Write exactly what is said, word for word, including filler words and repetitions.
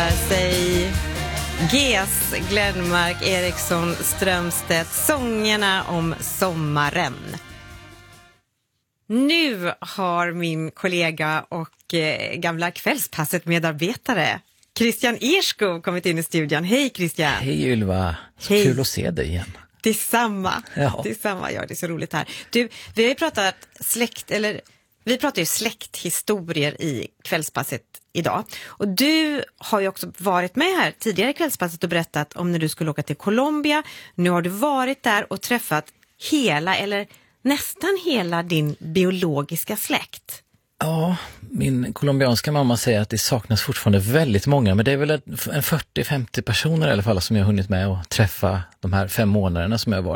närmar sig. G S, Glenmark, Eriksson, Strömstedt, sångerna om sommaren. Nu har min kollega och eh, gamla kvällspasset medarbetare Christian Erskov kommit in i studion. Hej Christian! Hej Ylva! Så Hej. Kul att se dig igen. Detsamma. Ja. Detsamma, ja, det är så roligt här. Du, vi har ju pratat släkt, eller vi pratar ju släkthistorier i kvällspasset idag. Och du har ju också varit med här tidigare i kvällspasset och berättat om när du skulle åka till Colombia. Nu har du varit där och träffat hela eller nästan hela din biologiska släkt. Ja, min colombianska mamma säger att det saknas fortfarande väldigt många, men det är väl en fyrtio femtio personer i alla fall som jag har hunnit med att träffa de här fem månaderna som jag har